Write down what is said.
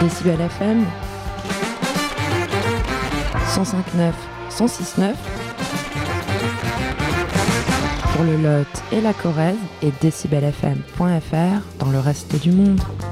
Décibel FM 105.9, 106.9 pour le Lot et la Corrèze et décibelfm.fr dans le reste du monde.